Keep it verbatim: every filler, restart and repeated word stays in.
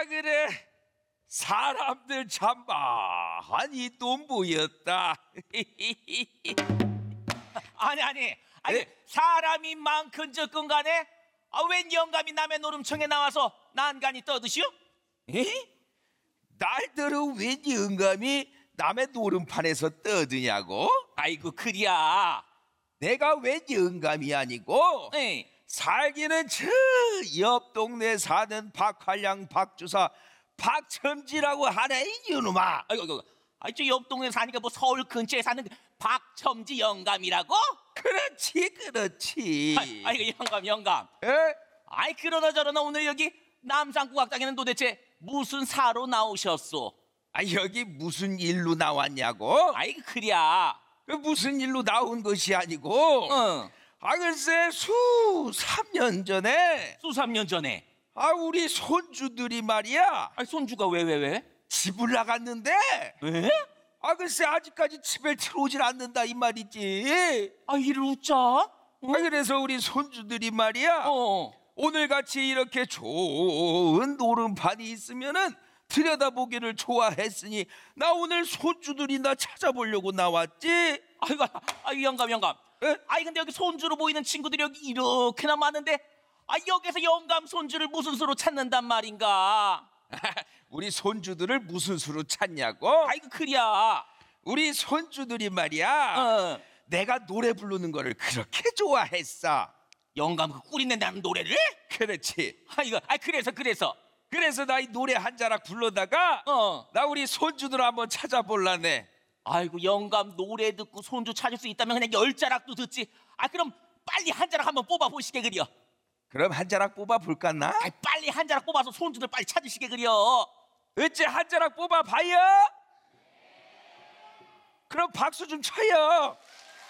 그래 그래. 사람들 참 많이 또 모였다. 아니 아니 아니 에? 사람이 많건 적건 간에 아, 웬 영감이 남의 노름청에 나와서 난간이 떠드시오? 에? 날들은 웬 영감이 남의 노름판에서 떠드냐고? 아이고 그리야. 내가 웬 영감이 아니고 에이. 살기는 저 옆 동네 사는 박활량 박주사 박첨지라고 하네 이놈아. 아이고 아이고 아이 저옆 동네 사니까 뭐 서울 근처에 사는 박첨지 영감이라고? 그렇지 그렇지. 아이, 아이고 영감 영감. 에? 아이 그러나 저러나 오늘 여기 남산국악당에는 도대체 무슨 사로 나오셨소? 아 여기 무슨 일로 나왔냐고? 아이고 그리야. 그 무슨 일로 나온 것이 아니고 응. 아 글쎄 수 삼 년 전에 수삼 년 전에. 아 우리 손주들이 말이야 아이 손주가 왜 왜 왜? 집을 나갔는데 왜? 아 글쎄 아직까지 집에 들어오질 않는다 이 말이지. 아 이를 웃자? 아 그래서 우리 손주들이 말이야 어. 오늘같이 이렇게 좋은 노름판이 있으면은 들여다보기를 좋아했으니 나 오늘 손주들이 나 찾아보려고 나왔지. 아이고 아이고 영감 영감. 에? 아이 근데 여기 손주로 보이는 친구들이 여기 이렇게나 많은데 아 여기서 영감 손주를 무슨 수로 찾는단 말인가? 우리 손주들을 무슨 수로 찾냐고? 아이고 그리야. 우리 손주들이 말이야 어. 내가 노래 부르는 거를 그렇게 좋아했어. 영감 그 꿀인낸다는 노래를? 그렇지. 아이고 아 그래서 그래서. 그래서 나 이 노래 한 자락 불러다가 어. 나 우리 손주들 한번 찾아볼라네. 아이고 영감 노래 듣고 손주 찾을 수 있다면 그냥 열 자락도 듣지. 아 그럼 빨리 한 자락 한번 뽑아 보시게 그려. 그럼 한 자락 뽑아 볼까나? 아 빨리 한 자락 뽑아서 손주들 빨리 찾으시게 그려. 어째 한 자락 뽑아 봐요. 그럼 박수 좀 쳐요.